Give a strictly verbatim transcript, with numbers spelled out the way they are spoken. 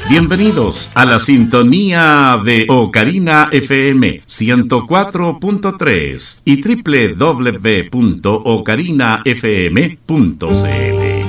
Bienvenidos a la sintonía de Ocarina F M ciento cuatro punto tres y doble u doble u doble u punto ocarina f m punto c l.